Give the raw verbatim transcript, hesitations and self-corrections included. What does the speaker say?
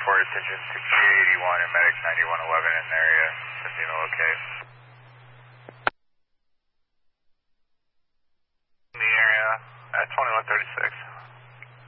for attention to Q eighty-one and Medic ninety-one eleven in the area. Sending a locate. In the area at twenty-one thirty-six.